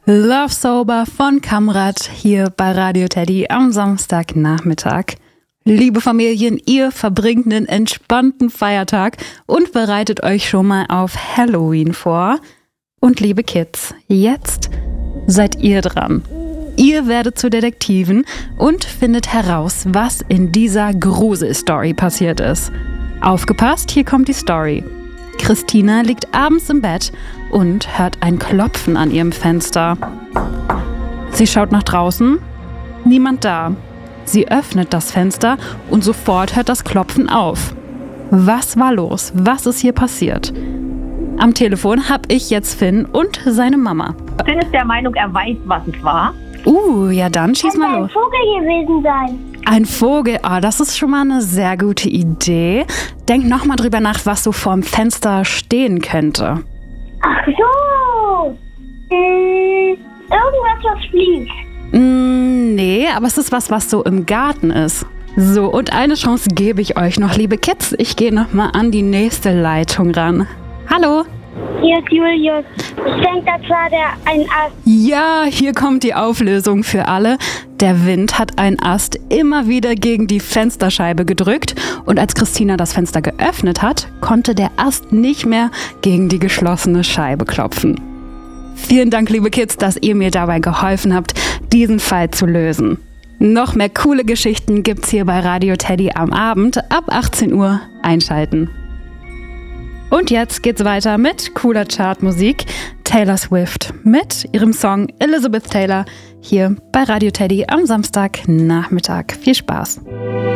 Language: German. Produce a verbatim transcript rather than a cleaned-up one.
Love Sober von Kamrat hier bei Radio Teddy am Samstagnachmittag. Liebe Familien, ihr verbringt einen entspannten Feiertag und bereitet euch schon mal auf Halloween vor. Und liebe Kids, jetzt seid ihr dran. Ihr werdet zu Detektiven und findet heraus, was in dieser Gruselstory passiert ist. Aufgepasst, hier kommt die Story. Christina liegt abends im Bett und hört ein Klopfen an ihrem Fenster. Sie schaut nach draußen, niemand da. Sie öffnet das Fenster und sofort hört das Klopfen auf. Was war los? Was ist hier passiert? Am Telefon habe ich jetzt Finn und seine Mama. Finn ist der Meinung, er weiß, was es war. Uh, ja dann schieß mal los. Ein Vogel gewesen sein. Ein Vogel, ah, das ist schon mal eine sehr gute Idee. Denk nochmal drüber nach, was so vorm Fenster stehen könnte. Ach so. Hm, irgendwas, was fliegt. Mm, nee, aber es ist was, was so im Garten ist. So, und eine Chance gebe ich euch noch, liebe Kids. Ich gehe nochmal an die nächste Leitung ran. Hallo? Hier ist Julius. Ich denke, das war der ein Ast. Ja, hier kommt die Auflösung für alle. Der Wind hat einen Ast immer wieder gegen die Fensterscheibe gedrückt und als Christina das Fenster geöffnet hat, konnte der Ast nicht mehr gegen die geschlossene Scheibe klopfen. Vielen Dank, liebe Kids, dass ihr mir dabei geholfen habt, diesen Fall zu lösen. Noch mehr coole Geschichten gibt's hier bei Radio Teddy am Abend ab achtzehn Uhr. Einschalten. Und jetzt geht's weiter mit cooler Chartmusik. Taylor Swift mit ihrem Song Elizabeth Taylor hier bei Radio Teddy am Samstagnachmittag. Viel Spaß!